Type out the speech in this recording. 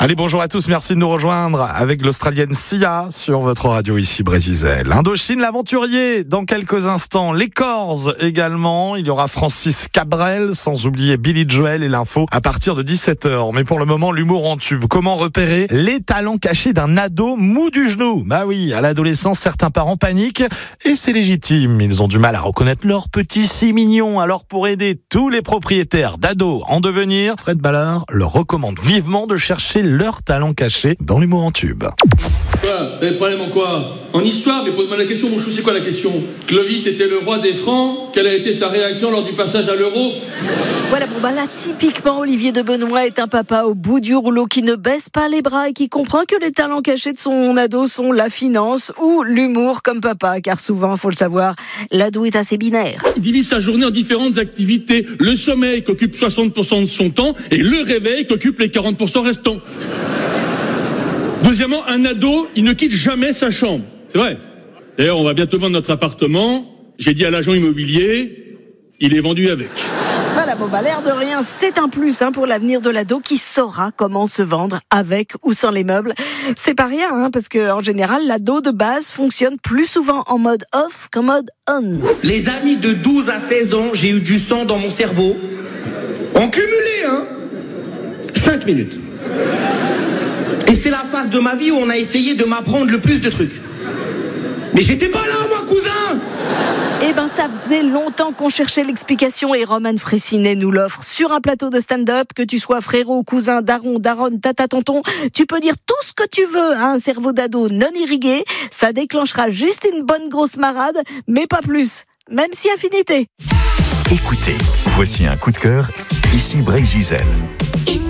Allez, bonjour à tous, merci de nous rejoindre avec l'Australienne Sia sur votre radio ici Brésil. Indochine, l'aventurier, dans quelques instants. Les Corrs également, il y aura Francis Cabrel, sans oublier Billy Joel et l'info à partir de 17h. Mais pour le moment, l'humour en tube. Comment repérer les talents cachés d'un ado mou du genou? Bah oui, à l'adolescence, certains parents paniquent et c'est légitime. Ils ont du mal à reconnaître leur petit si mignon. Alors pour aider tous les propriétaires d'ados en devenir, Fred Ballard leur recommande vivement de chercher leur talent caché dans l'humour en tube. Quoi ? T'as des problèmes en quoi ? En histoire, mais pose-moi la question, mon chou, c'est quoi la question ? Clovis était le roi des Francs, quelle a été sa réaction lors du passage à l'euro ? Voilà, là, typiquement, Olivier de Benoît est un papa au bout du rouleau qui ne baisse pas les bras et qui comprend que les talents cachés de son ado sont la finance ou l'humour comme papa, car souvent, faut le savoir, l'ado est assez binaire. Il divise sa journée en différentes activités. Le sommeil qui occupe 60% de son temps et le réveil qui occupe les 40% restants. Deuxièmement, un ado, il ne quitte jamais sa chambre. C'est vrai. D'ailleurs, on va bientôt vendre notre appartement. J'ai dit à l'agent immobilier, il est vendu avec. Voilà, l'air de rien, c'est un plus pour l'avenir de l'ado qui saura comment se vendre avec ou sans les meubles. C'est pas rien, parce que en général, l'ado de base fonctionne plus souvent en mode off qu'en mode on. Les amis de 12 à 16 ans, j'ai eu du sang dans mon cerveau. En cumulé, 5 minutes. Et c'est la phase de ma vie où on a essayé de m'apprendre le plus de trucs. Mais j'étais pas là, moi, cousin! Ça faisait longtemps qu'on cherchait l'explication et Roman Fressinet nous l'offre sur un plateau de stand-up. Que tu sois frérot, cousin, daron, daronne, tata, tonton, tu peux dire tout ce que tu veux à un cerveau d'ado non irrigué. Ça déclenchera juste une bonne grosse marade, mais pas plus. Même si affinité. Écoutez, voici un coup de cœur, ici Brésil.